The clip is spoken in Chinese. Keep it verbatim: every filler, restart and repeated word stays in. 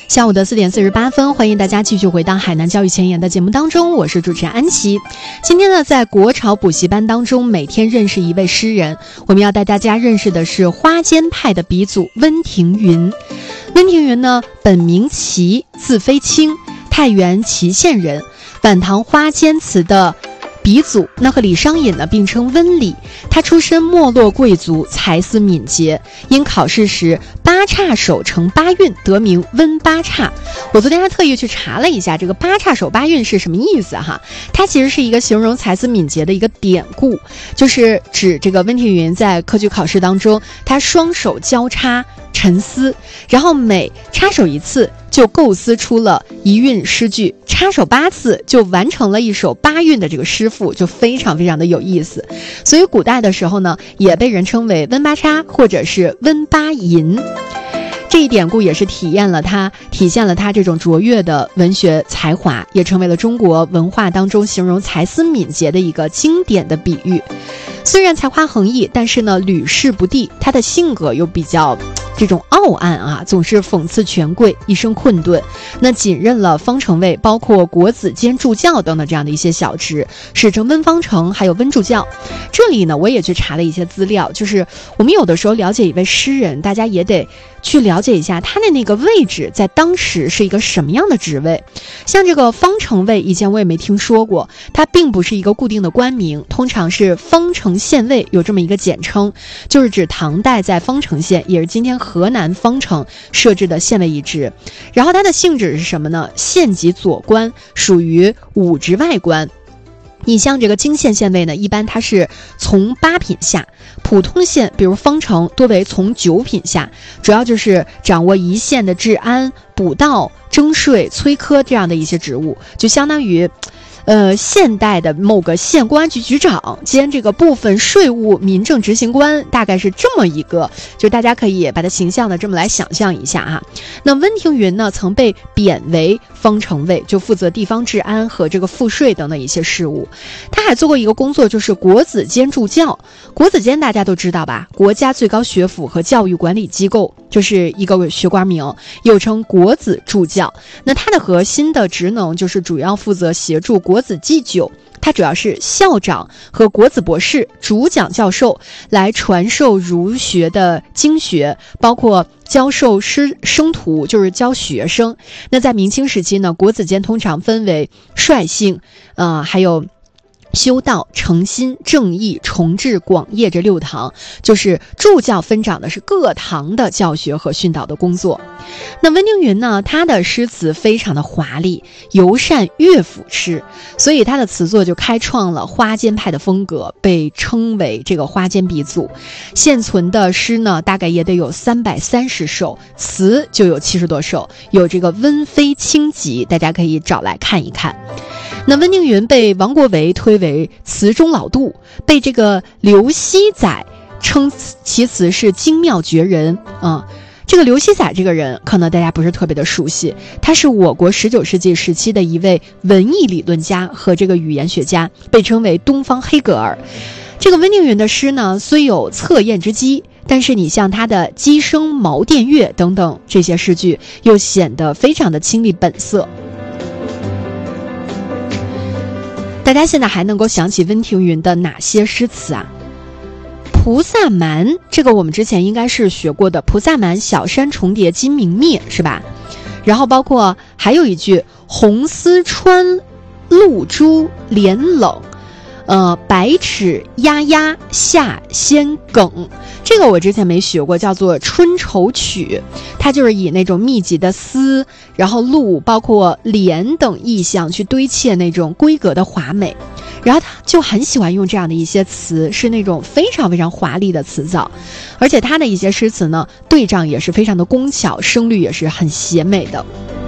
下午的四点四十八分，欢迎大家继续回到海南教育前沿的节目当中，我是主持人安琪。今天呢，在国潮补习班当中，每天认识一位诗人，我们要带大家认识的是花间派的鼻祖温庭筠。温庭筠呢，本名齐，字飞卿，太原祁县人，晚唐花间词的鼻祖，那和李商隐呢并称温李。他出身没落贵族，才思敏捷，因考试时八叉手成八韵，得名温八叉。我昨天还特意去查了一下，这个八叉手八韵是什么意思哈？它其实是一个形容才思敏捷的一个典故，就是指这个温庭筠在科举考试当中，他双手交叉沉思，然后每插手一次就构思出了一韵诗句，插手八次就完成了一首八韵的这个诗赋，就非常非常的有意思。所以古代的时候呢，也被人称为温八叉或者是温八吟。这一典故也是体验了他体现了他这种卓越的文学才华，也成为了中国文化当中形容才思敏捷的一个经典的比喻。虽然才华横溢，但是呢屡试不第，他的性格又比较这种傲岸啊，总是讽刺权贵，一生困顿。那仅任了方城尉，包括国子监助教等等这样的一些小职，史称温方城，还有温助教。这里呢，我也去查了一些资料，就是我们有的时候了解一位诗人，大家也得去了解一下他的那个位置在当时是一个什么样的职位。像这个方城尉，以前我也没听说过，它并不是一个固定的官名，通常是方城县尉，有这么一个简称，就是指唐代在方城县，也是今天河南方城设置的县尉一职。然后它的性质是什么呢？县级左官，属于武职外官。你像这个泾县县尉呢，一般它是从八品下，普通县比如方城多为从九品下，主要就是掌握一县的治安、补道、征税、催科这样的一些职务，就相当于呃，现代的某个县公安局局长兼这个部分税务民政执行官，大概是这么一个，就大家可以把它形象的这么来想象一下啊。那温庭筠呢，曾被贬为方城尉，就负责地方治安和这个赋税等等一些事务。他还做过一个工作，就是国子监助教。国子监大家都知道吧，国家最高学府和教育管理机构，就是一个学官名，又称国子助教。那他的核心的职能就是主要负责协助国子祭酒，他主要是校长和国子博士、主讲教授来传授儒学的经学，包括教授师生徒，就是教学生。那在明清时期呢，国子监通常分为率性，呃，还有修道、诚心、正义、崇智、广业这六堂，就是助教分掌的是各堂的教学和训导的工作。那温庭筠呢，他的诗词非常的华丽，尤善乐府诗，所以他的词作就开创了花间派的风格，被称为这个花间鼻祖。现存的诗呢，大概也得有三百三十首，词就有七十多首，有这个温飞卿集，大家可以找来看一看。那温庭筠被王国维推为词中老杜，被这个刘熙载称其词是精妙绝人啊。这个刘熙载这个人可能大家不是特别的熟悉，他是我国十九世纪时期的一位文艺理论家和这个语言学家，被称为东方黑格尔。这个温庭筠的诗呢，虽有测验之机，但是你像他的鸡声茅店月等等这些诗句，又显得非常的清丽本色。大家现在还能够想起温庭筠的哪些诗词啊？菩萨蛮，这个我们之前应该是学过的，菩萨蛮小山重叠今明灭，是吧？然后包括还有一句红丝穿露珠帘冷，呃，百尺丫丫下仙梗，这个我之前没学过，叫做春愁曲。它就是以那种密集的丝，然后露，包括帘等意象去堆砌那种规格的华美。然后他就很喜欢用这样的一些词，是那种非常非常华丽的词藻，而且他的一些诗词呢，对仗也是非常的工巧，声律也是很写美的。